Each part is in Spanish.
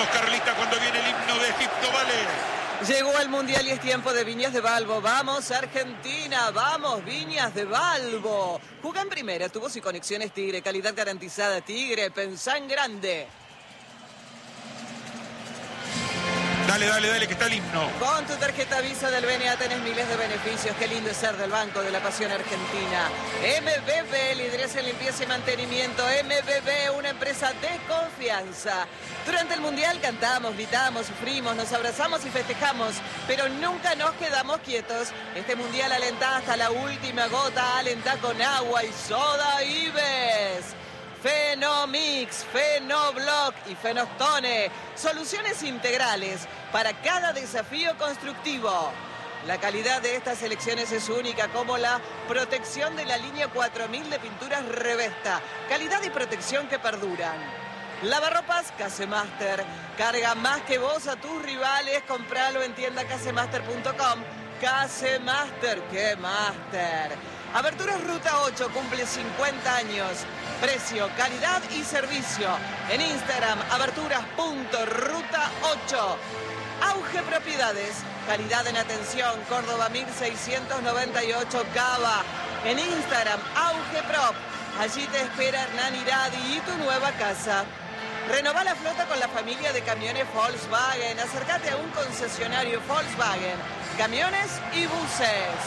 Vamos, Carlita, cuando viene el himno de Egipto, vale. Llegó el Mundial y es tiempo de Viñas de Balbo. ¡Vamos, Argentina! ¡Vamos, Viñas de Balbo! Juega en primera, tubos y conexiones Tigre. Calidad garantizada Tigre. Pensá en grande. Dale, que está el himno. Con tu tarjeta Visa del BNA tenés miles de beneficios. Qué lindo es ser del Banco de la Pasión Argentina. MBB, lideresa en limpieza y mantenimiento. MBB, una empresa de confianza. Durante el Mundial cantamos, gritamos, sufrimos, nos abrazamos y festejamos, pero nunca nos quedamos quietos. Este Mundial alentá hasta la última gota, alentá con agua y soda Ives. Fenomix, Fenoblock y Fenostone. Soluciones integrales para cada desafío constructivo. La calidad de estas selecciones es única, como la protección de la línea 4000 de pinturas Revesta. Calidad y protección que perduran. Lavarropas Casemaster. Carga más que vos a tus rivales. Compralo en tienda casemaster.com. Casemaster, ¡qué máster! Aberturas Ruta 8 cumple 50 años. Precio, calidad y servicio. En Instagram, aberturas.ruta8. Auge Propiedades. Calidad en atención. Córdoba 1698 Cava. En Instagram, Auge Prop. Allí te espera Hernán Iradi y tu nueva casa. Renová la flota con la familia de camiones Volkswagen. Acércate a un concesionario Volkswagen. Camiones y buses.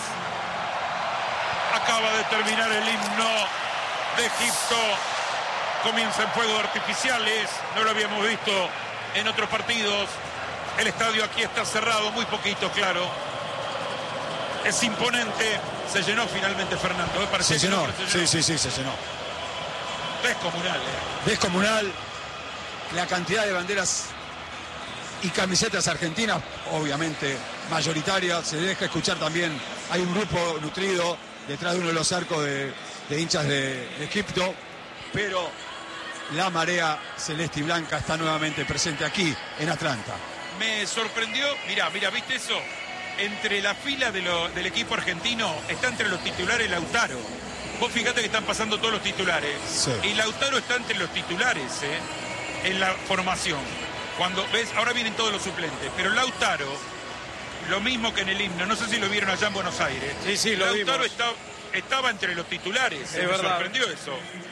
Acaba de terminar el himno de Egipto. Comienzan fuegos artificiales. No lo habíamos visto en otros partidos. El estadio aquí está cerrado, muy poquito, claro. Es imponente. Se llenó finalmente, Fernando. Se llenó. Sí, se llenó. Descomunal. Descomunal. La cantidad de banderas y camisetas argentinas, obviamente mayoritaria. Se deja escuchar también. Hay un grupo nutrido detrás de uno de los arcos de hinchas de Egipto, pero la marea celeste y blanca está nuevamente presente aquí en Atlanta. Me sorprendió, mirá, ¿viste eso? Entre la fila del equipo argentino está entre los titulares Lautaro. Vos fíjate que están pasando todos los titulares. Sí. Y Lautaro está entre los titulares, en la formación. Cuando ves, ahora vienen todos los suplentes, pero Lautaro, lo mismo que en el himno, no sé si lo vieron allá en Buenos Aires. Sí, lo Lautaro vimos. estaba entre los titulares. Es Me verdad. sorprendió eso.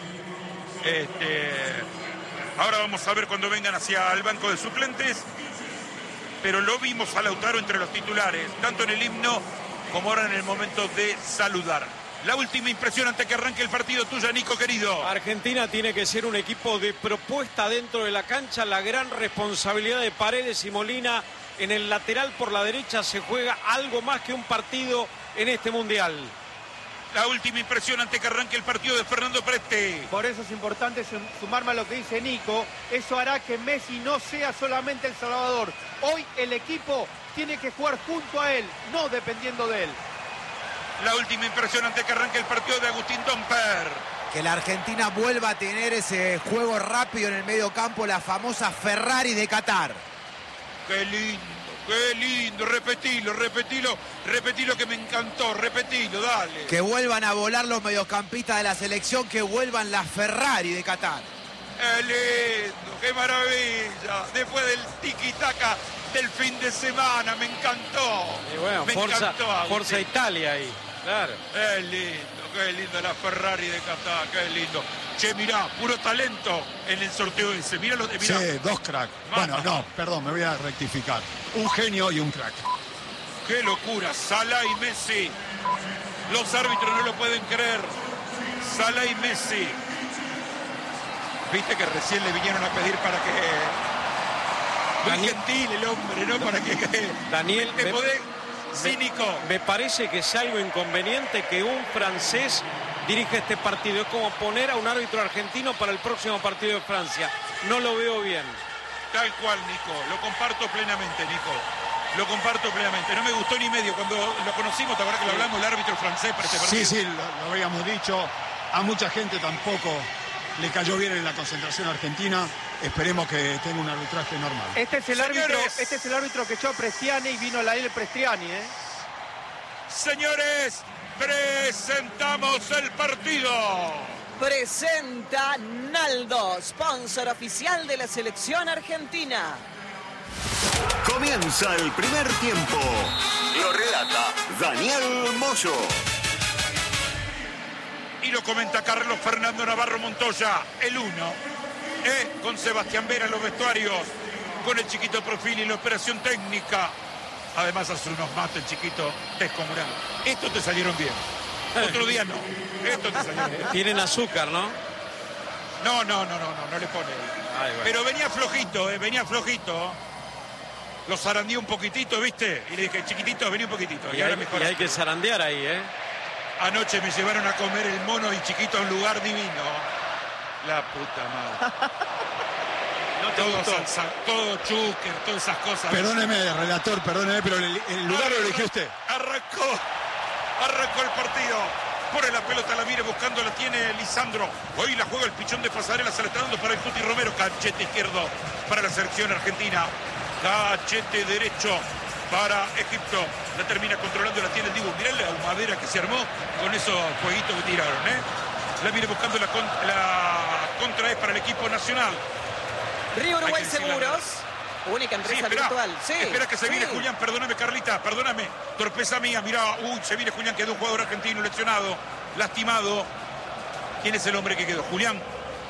Ahora vamos a ver cuando vengan hacia el banco de suplentes. Pero lo vimos a Lautaro entre los titulares, tanto en el himno como ahora en el momento de saludar. La última impresión antes que arranque el partido tuya, Nico, querido. Argentina tiene que ser un equipo de propuesta dentro de la cancha. La gran responsabilidad de Paredes y Molina en el lateral por la derecha. Se juega algo más que un partido en este Mundial. La última impresión antes que arranque el partido de Fernando Preste. Por eso es importante sumarme a lo que dice Nico. Eso hará que Messi no sea solamente el salvador. Hoy el equipo tiene que jugar junto a él, no dependiendo de él. La última impresión antes que arranque el partido de Agustín Domper. Que la Argentina vuelva a tener ese juego rápido en el medio campo, la famosa Ferrari de Qatar. Qué lindo, repetilo que me encantó, repetilo, dale. Que vuelvan a volar los mediocampistas de la selección, que vuelvan las Ferrari de Qatar. Qué lindo, qué maravilla. Después del tiki-taka del fin de semana, me encantó. Y bueno, me encantó, Forza Italia ahí, claro. Qué lindo la Ferrari de Qatar, qué lindo. Che, mirá, puro talento en el sorteo ese. Mirá lo de. Sí, dos cracks. Bueno, no, perdón, me voy a rectificar. Un genio y un crack. Qué locura, Salah y Messi. Los árbitros no lo pueden creer. Salah y Messi. Viste que recién le vinieron a pedir para que. Muy gentil el hombre, ¿no? Para que. Daniel, cínico. Me parece que es algo inconveniente que un francés dirige este partido. Es como poner a un árbitro argentino para el próximo partido de Francia. No lo veo bien. Tal cual, Nico. Lo comparto plenamente, Nico. Lo comparto plenamente. No me gustó ni medio. Cuando lo conocimos, ¿te acuerdas que lo hablamos, el árbitro francés para este partido? Sí, lo habíamos dicho. A mucha gente tampoco le cayó bien en la concentración argentina. Esperemos que tenga un arbitraje normal. Este es el árbitro que echó a Prestiani y vino la L Prestiani, Señores, presentamos el partido. presenta Naldo, sponsor oficial de la selección argentina. Comienza el primer tiempo. Lo relata Daniel Moyo. Y lo comenta Carlos Fernando Navarro Montoya, el 1. Con Sebastián Vera en los vestuarios, con el chiquito Profili en la operación técnica. Además hace unos mates el chiquito descomunal. Estos te salieron bien. Otro día no. Estos te salieron bien. Tienen azúcar, ¿no? No le pone. Ay, bueno. Pero venía flojito. Lo zarandeé un poquitito, ¿viste? Y le dije, chiquitito, vení un poquitito. Y hay que zarandear ahí, ¿eh? Anoche me llevaron a comer el mono y chiquito a un lugar divino. La puta madre. No te Todo gustó. salsa, todo chúquer, todas esas cosas. Perdóneme, relator, perdóneme, pero el lugar lo eligió usted. Arrancó el partido. Pone la pelota, la mire buscando, la tiene Lisandro. Hoy la juega el pichón de Pasarela, se la está dando para el Cuti Romero. Cachete izquierdo para la selección argentina. Cachete derecho para Egipto. La termina controlando, la tiene el Dibu. Mirá la humadera que se armó con esos jueguitos que tiraron, La viene buscando la contra es para el equipo nacional. Río Uruguay Hay que decir la Seguros, única empresa virtual. Sí, espera que se viene sí. Julián, perdóname Carlita, perdóname. Torpeza mía, mirá, se viene Julián, quedó un jugador argentino lesionado, lastimado. ¿Quién es el hombre que quedó? Julián.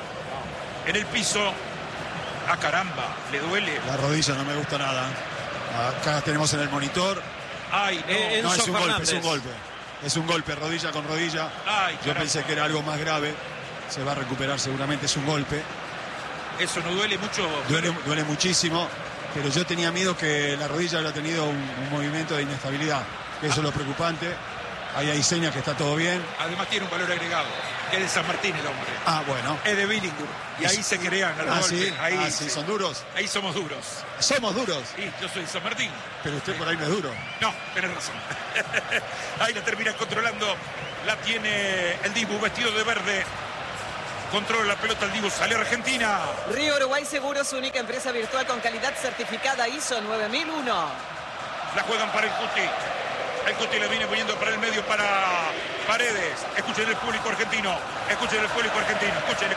En el piso. Ah, caramba, le duele. La rodilla no me gusta nada. Acá tenemos en el monitor. Ay, no. No, Enzo es un golpe, Fernández. es un golpe. Es un golpe, rodilla con rodilla. Ay, Yo caramba. pensé que era algo más grave. Se va a recuperar seguramente, es un golpe. Eso no duele mucho. Duele muchísimo, pero yo tenía miedo que la rodilla haya tenido un movimiento de inestabilidad. Eso es lo preocupante. Ahí hay señas que está todo bien. Además tiene un valor agregado, que es de San Martín el hombre. Ah, bueno. Es de Billingham. Y ahí se crean los golpes. Sí. Ahí, Sí, son duros. ahí somos duros. Somos duros. Y yo soy de San Martín. Pero usted por ahí no es duro. No, tenés razón. Ahí la termina controlando. La tiene el Dibu vestido de verde. Controla la pelota el Dibu. Sale Argentina. Río Uruguay Seguros, única empresa virtual con calidad certificada ISO 9001. La juegan para el Cuti. El Cuti la viene poniendo para el medio para Paredes. Escuchen el público argentino. Escuchen el público argentino. Escuchen.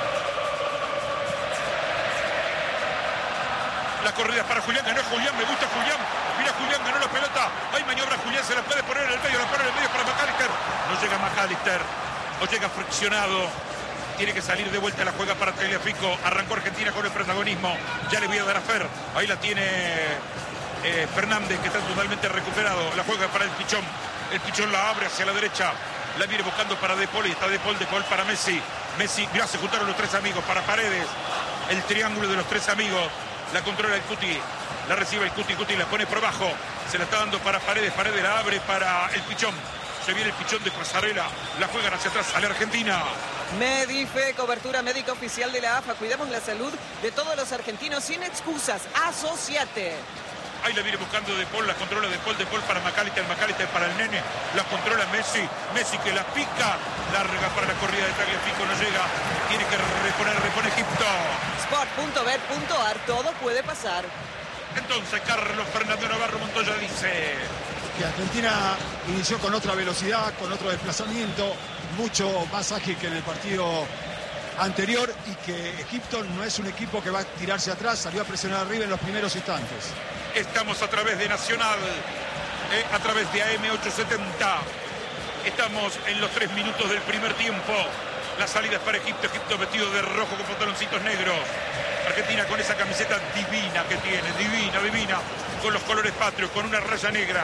La corrida es para Julián. Ganó Julián. Me gusta Julián. Mira Julián. Ganó la pelota. Hay maniobra Julián. Se la puede poner en el medio. La pone en el medio para McAllister. No llega McAllister. O llega friccionado. Tiene que salir de vuelta. La juega para Tagliafico. Arrancó Argentina con el protagonismo. Ya le voy a dar a Fer. Ahí la tiene Fernández, que está totalmente recuperado. La juega para el Pichón. El Pichón la abre hacia la derecha. La viene buscando para De Paul. Y está De Paul para Messi. Messi, mirá, se juntaron los tres amigos para Paredes. El triángulo de los tres amigos. La controla el Cuti. La recibe el Cuti. Cuti la pone por abajo. Se la está dando para Paredes. Paredes la abre para el Pichón. Se viene el Pichón de Pasarela. La juegan hacia atrás. Sale Argentina. Medife, cobertura médica oficial de la AFA. Cuidamos la salud de todos los argentinos sin excusas. Asociate. Ahí la viene buscando De Paul, la controla De Paul para McAllister para el nene, la controla Messi que la pica, larga para la corrida de Tagliafico, no llega, tiene que repone Egipto. Sport.bet.ar, todo puede pasar. Entonces Carlos Fernando Navarro Montoya dice Que Argentina inició con otra velocidad, con otro desplazamiento, mucho más ágil que en el partido anterior, y que Egipto no es un equipo que va a tirarse atrás, salió a presionar arriba en los primeros instantes. estamos a través de Nacional, a través de AM870, estamos en los 3 minutos del primer tiempo. La salida es para Egipto, Egipto vestido de rojo con pantaloncitos negros. Argentina con esa camiseta divina que tiene, divina, con los colores patrios, con una raya negra.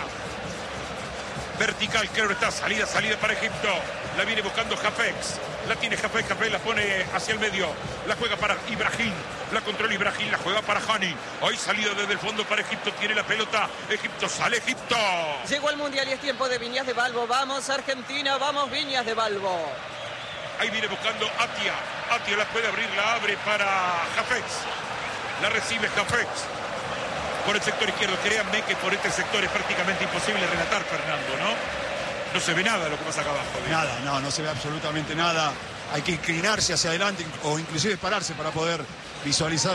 Vertical, creo que está, salida para Egipto. La viene buscando Jafex. La tiene Jafex, la pone hacia el medio. La juega para Ibrahim. La controla Ibrahim, la juega para Hani. Hoy salida desde el fondo para Egipto, tiene la pelota. Egipto, sale Egipto. Llegó el Mundial y es tiempo de Viñas de Balbo. Vamos Argentina, vamos Viñas de Balbo. Ahí viene buscando Atia. Atia la puede abrir, la abre para Jafex. La recibe Jafex. Por el sector izquierdo, créanme que por este sector es prácticamente imposible relatar, Fernando, ¿no? No se ve nada lo que pasa acá abajo. Nada, no se ve absolutamente nada. Hay que inclinarse hacia adelante o inclusive pararse para poder visualizar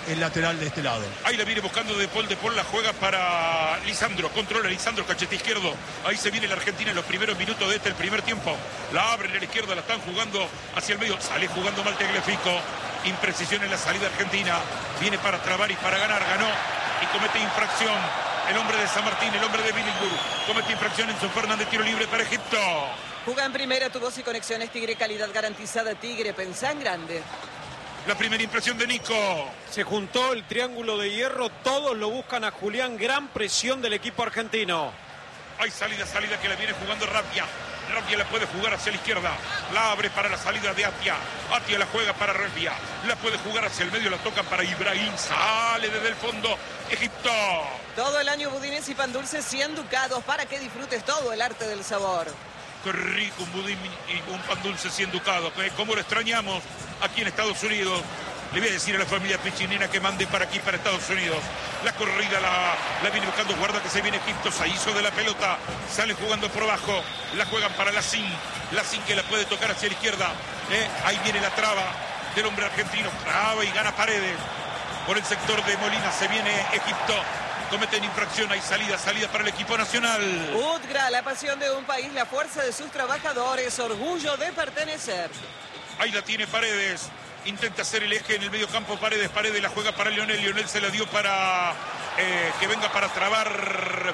el lateral de este lado. Ahí la viene buscando De Paul, la juega para Lisandro, controla Lisandro, cachete izquierdo. Ahí se viene la Argentina en los primeros minutos de el primer tiempo. La abren a la izquierda, la están jugando hacia el medio. Sale jugando mal Tagliafico. Imprecisión en la salida argentina. Viene para trabar y para ganar. Ganó y comete infracción. El hombre de San Martín, el hombre de Billingham. Comete infracción en Enzo Fernández, tiro libre para Egipto. Juega en primera, tu voz y conexiones Tigre, calidad garantizada. Tigre, pensá en grande. La primera impresión de Nico. Se juntó el triángulo de hierro, todos lo buscan a Julián, gran presión del equipo argentino. Hay salida que la viene jugando Rabbia. Rabbia la puede jugar hacia la izquierda. La abre para la salida de Atia. Atia la juega para Rabbia. La puede jugar hacia el medio, la tocan para Ibrahim. Sale desde el fondo Egipto. Todo el año budines y pan dulce 100 ducados para que disfrutes todo el arte del sabor. Qué rico un budín y un pan dulce 100 ducados. ¿Cómo lo extrañamos aquí en Estados Unidos? Le voy a decir a la familia Pichinena que mande para aquí, para Estados Unidos. La corrida la viene buscando. Guarda que se viene Egipto. Se hizo de la pelota. Sale jugando por abajo. La juegan para Lacín. Lacín que la puede tocar hacia la izquierda. Ahí viene la traba del hombre argentino. Traba y gana Paredes. Por el sector de Molina se viene Egipto. Cometen infracción, hay salida para el equipo nacional. UTGRA, la pasión de un país, la fuerza de sus trabajadores, orgullo de pertenecer. Ahí la tiene Paredes, intenta hacer el eje en el medio campo Paredes la juega para Lionel se la dio para que venga para trabar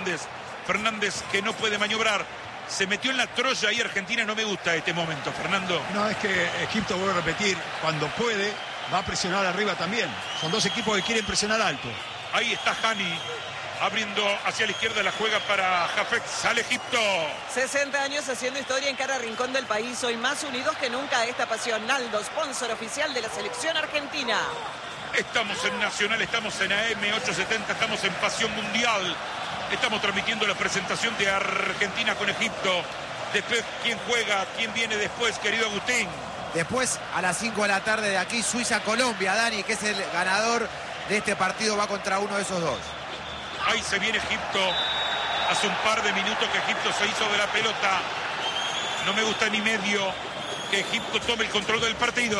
Fernández que no puede maniobrar. Se metió en la Troya y Argentina no me gusta este momento, Fernando. No, es que Egipto, vuelve a repetir, cuando puede, va a presionar arriba también. Son dos equipos que quieren presionar alto. Ahí está Hani, abriendo hacia la izquierda, la juega para Jafet, sale Egipto. 60 años haciendo historia en cada rincón del país, hoy más unidos que nunca a esta pasión. Naldo, sponsor oficial de la selección argentina. Estamos en Nacional, estamos en AM870, estamos en Pasión Mundial. Estamos transmitiendo la presentación de Argentina con Egipto. Después, ¿quién juega? ¿Quién viene después, querido Agustín? Después, a las 5 de la tarde de aquí, Suiza-Colombia, Dani, que es el ganador de este partido, va contra uno de esos dos. Ahí se viene Egipto. Hace un par de minutos que Egipto se hizo de la pelota. No me gusta ni medio que Egipto tome el control del partido.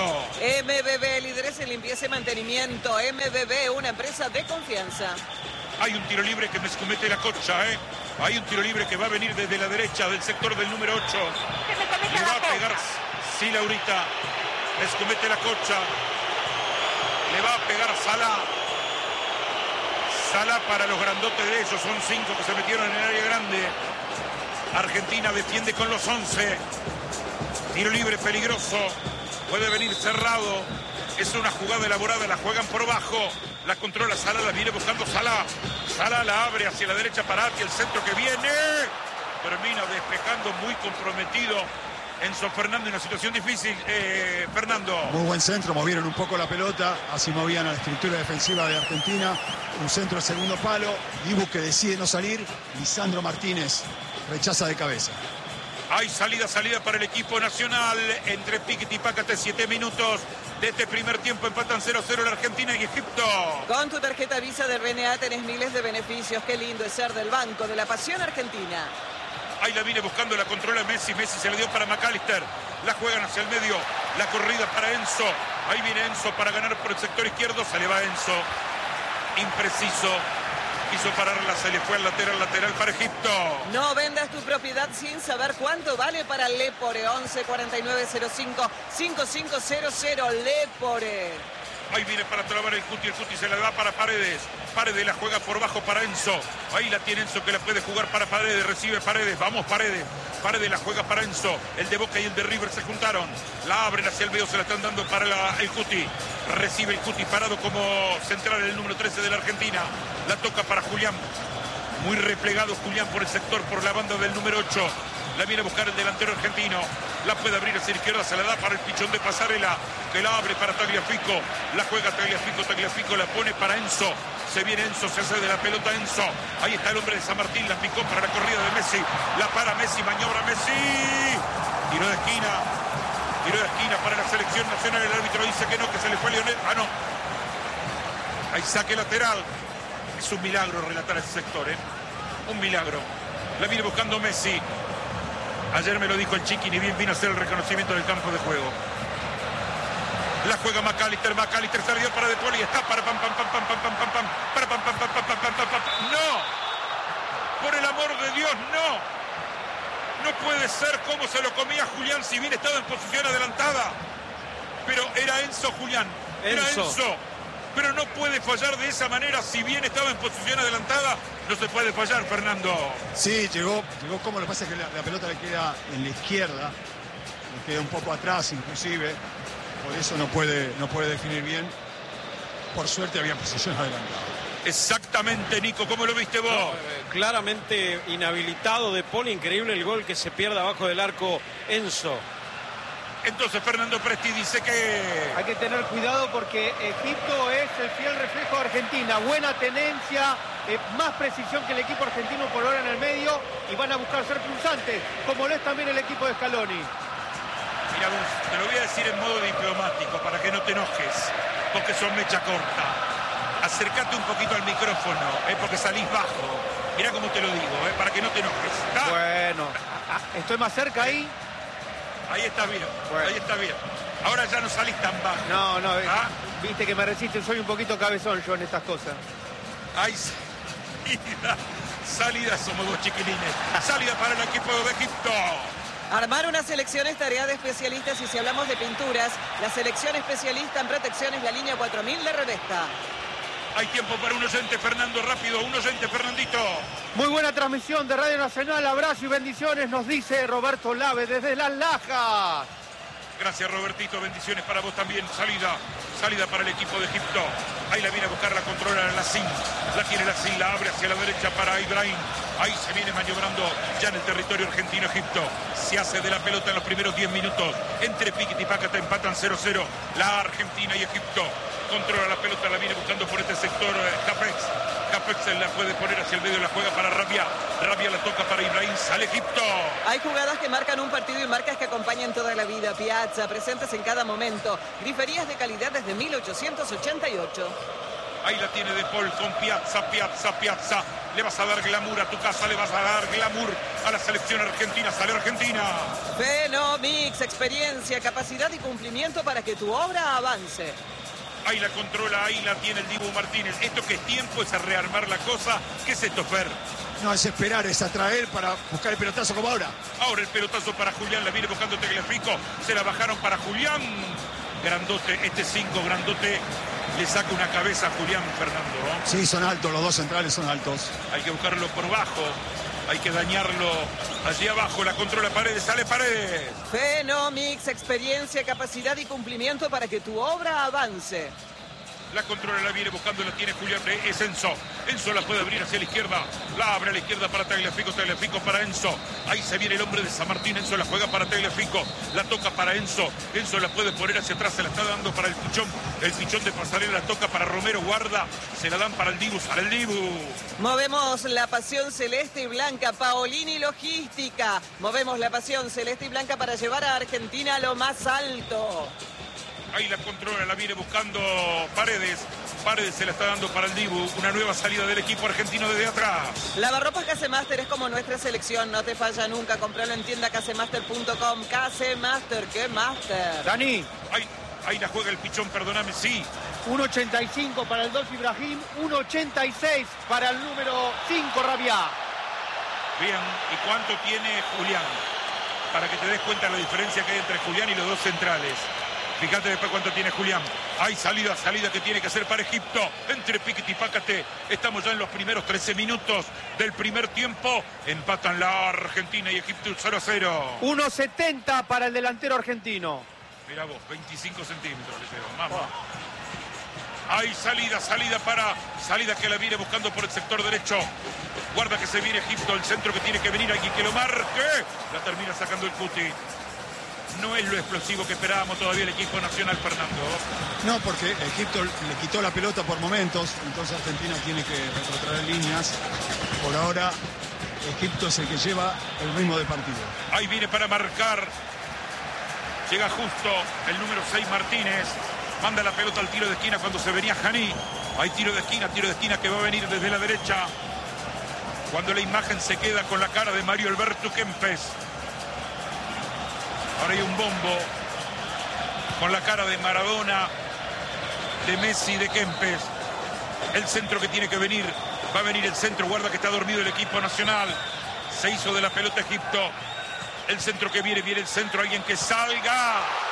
MBB, líderes en limpieza y mantenimiento. MBB, una empresa de confianza. Hay un tiro libre que me comete la Cocha, Hay un tiro libre que va a venir desde la derecha del sector del número 8. Le va a pegar, sí, Laurita. Me comete la Cocha. Le va a pegar Salah. Salah para los grandotes de ellos. Son 5 que se metieron en el área grande. Argentina defiende con los 11. Tiro libre peligroso. Puede venir cerrado. Es una jugada elaborada. La juegan por abajo. La controla Salah. La viene buscando Salah. Salah la abre hacia la derecha para Ati. El centro que viene. Termina despejando, muy comprometido Enzo Fernández, en una situación difícil. Fernando. Muy buen centro, movieron un poco la pelota, así movían a la estructura defensiva de Argentina. Un centro de segundo palo, Dibu que decide no salir, Lisandro Martínez rechaza de cabeza. Hay salida para el equipo nacional entre Piquet y Pácate. 7 minutos de este primer tiempo. Empatan 0-0 la Argentina y Egipto. Con tu tarjeta Visa del BNA tenés miles de beneficios. Qué lindo es ser del Banco de la Pasión Argentina. Ahí la viene buscando, la controla Messi. Messi se la dio para McAllister. La juegan hacia el medio. La corrida para Enzo. Ahí viene Enzo para ganar por el sector izquierdo. Se le va Enzo. Impreciso. Quiso pararla, se le fue al lateral para Egipto. No vendas tu propiedad sin saber cuánto vale para Lepore. 11 49 05 5500 Lepore. Ahí viene para trabar el Cuti se la da para Paredes. Paredes la juega por bajo para Enzo. Ahí la tiene Enzo que la puede jugar para Paredes. Recibe Paredes, vamos Paredes. Paredes la juega para Enzo. El de Boca y el de River se juntaron. La abren hacia el medio, se la están dando para el Cuti. Recibe el Cuti parado como central el número 13 de la Argentina. La toca para Julián. Muy replegado Julián por el sector, por la banda del número 8. La viene a buscar el delantero argentino. La puede abrir hacia la izquierda, se la da para el pichón de Pasarela, que la abre para Tagliafico. La juega Tagliafico la pone para Enzo. Se viene Enzo, se hace de la pelota Enzo. Ahí está el hombre de San Martín, la picó para la corrida de Messi. La para Messi, maniobra Messi. Tiro de esquina para la selección nacional. El árbitro dice que no, que se le fue Lionel. Ah, no. Hay saque lateral. Es un milagro relatar ese sector, Un milagro. La viene buscando Messi. Ayer me lo dijo el Chiqui, ni bien vino a hacer el reconocimiento del campo de juego. La juega McAllister salió para De Paul y está para pam. No. Por el amor de Dios, no. No puede ser como se lo comía Julián, si bien estaba en posición adelantada. Pero era Enzo, Julián. Era Enzo. Pero no puede fallar de esa manera, si bien estaba en posición adelantada. No se puede fallar, Fernando. Sí, llegó como lo que pasa es que la pelota le queda en la izquierda. Le queda un poco atrás inclusive. Por eso no puede definir bien. Por suerte había posición adelantada. Exactamente, Nico, ¿cómo lo viste vos? Claramente inhabilitado De Paul, increíble el gol que se pierde abajo del arco Enzo. Entonces Fernando Presti dice que... Hay que tener cuidado porque Egipto es el fiel reflejo de Argentina. Buena tenencia, más precisión que el equipo argentino por ahora en el medio y van a buscar ser punzantes, como lo es también el equipo de Scaloni. Mira vos, te lo voy a decir en modo diplomático para que no te enojes, porque son mecha corta. Acércate un poquito al micrófono, porque salís bajo. Mirá cómo te lo digo, para que no te enojes. ¿Está? Bueno, estoy más cerca ahí. Ahí está bien, bueno. Ahí está bien. Ahora ya no salís tan bajo. No, viste que me resisten, soy un poquito cabezón yo en estas cosas. Hay salida somos dos chiquilines. Salida para el equipo de Egipto. Armar una selección es tarea de especialistas y si hablamos de pinturas, la selección especialista en protección es la línea 4000 de Revesta. Hay tiempo para un oyente, Fernando, rápido, un oyente, Fernandito. Muy buena transmisión de Radio Nacional, abrazo y bendiciones, nos dice Roberto Lave desde Las Lajas. Gracias, Robertito, bendiciones para vos también. Salida para el equipo de Egipto. Ahí la viene a buscar, la controla Lacín. La tiene Lacín, la abre hacia la derecha para Ibrahim. Ahí se viene maniobrando ya en el territorio argentino Egipto. Se hace de la pelota en los primeros 10 minutos. Entre Piquet y Pácata empatan 0-0. La Argentina y Egipto. Controla la pelota, la viene buscando por este sector Capex. Capex la puede poner hacia el medio, la juega para Rabia. Rabia la toca para Ibrahim, sale Egipto. Hay jugadas que marcan un partido y marcas que acompañan toda la vida. Piazza, presentes en cada momento. Griferías de calidad desde 1888. Ahí la tiene De Paul con Piazza. Le vas a dar glamour a tu casa, le vas a dar glamour a la selección argentina. Sale Argentina. Fenomix, experiencia, capacidad y cumplimiento para que tu obra avance. Ahí la controla, ahí la tiene el Dibu Martínez. Esto que es tiempo, es a rearmar la cosa. ¿Qué es esto, Fer? No, es esperar, es atraer para buscar el pelotazo como ahora. Ahora el pelotazo para Julián, la viene buscando Tagliafico. Se la bajaron para Julián. Grandote, este 5 grandote. Le saca una cabeza a Julián, Fernando, ¿no? Sí, son altos, los dos centrales son altos. Hay que buscarlo por bajo. Hay que dañarlo allí abajo. La controla Paredes, sale Paredes. Fenomix, experiencia, capacidad y cumplimiento para que tu obra avance. La controla, la viene buscando, la tiene Julián. Es Enzo. Enzo la puede abrir hacia la izquierda. La abre a la izquierda para Tagliafico. Tagliafico para Enzo. Ahí se viene el hombre de San Martín. Enzo la juega para Tagliafico. La toca para Enzo. Enzo la puede poner hacia atrás. Se la está dando para el Pichón. El Pichón de Pasarela la toca para Romero. Guarda. Se la dan para el Dibu. Sale el Dibu. Movemos la pasión celeste y blanca. Paolini Logística. Movemos la pasión celeste y blanca para llevar a Argentina a lo más alto. Ahí la controla, la viene buscando Paredes. Paredes se la está dando para el Dibu. Una nueva salida del equipo argentino desde atrás. Lavarropas Casemaster es como nuestra selección. No te falla nunca. Compralo en tienda casemaster.com. Casemaster, ¿qué master? Dani. Ahí la juega el Pichón, perdóname, sí. 1.85 para el 2 Ibrahim. 1.86 para el número 5 Rabia. Bien, ¿y cuánto tiene Julián? Para que te des cuenta la diferencia que hay entre Julián y los dos centrales. Fíjate después cuánto tiene Julián. Hay salida que tiene que hacer para Egipto. Entre Piquet y Pácate. Estamos ya en los primeros 13 minutos del primer tiempo. Empatan la Argentina y Egipto 0-0. 1.70 para el delantero argentino. Mirá vos, 25 centímetros le pegó. Mamá. Hay salida que la viene buscando por el sector derecho. Guarda que se viene Egipto, el centro que tiene que venir aquí, que lo marque. La termina sacando el Cuti. No es lo explosivo que esperábamos todavía el equipo nacional, Fernando. No, porque Egipto le quitó la pelota por momentos, entonces Argentina tiene que retrotraer líneas. Por ahora, Egipto es el que lleva el ritmo de partido. Ahí viene para marcar. Llega justo el número 6 Martínez. Manda la pelota al tiro de esquina cuando se venía Janí. Hay tiro de esquina que va a venir desde la derecha. Cuando la imagen se queda con la cara de Mario Alberto Kempes. Ahora hay un bombo. con la cara de Maradona, de Messi, de Kempes. El centro que tiene que venir, va a venir el centro, guarda que está dormido el equipo nacional. Se hizo de la pelota Egipto. El centro que viene el centro, alguien que salga.